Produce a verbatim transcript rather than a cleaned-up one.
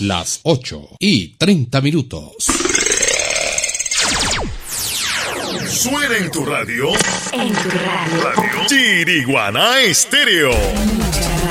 las ocho y treinta minutos. Suena en tu radio. En tu radio. Radio Chiriguaná Estéreo.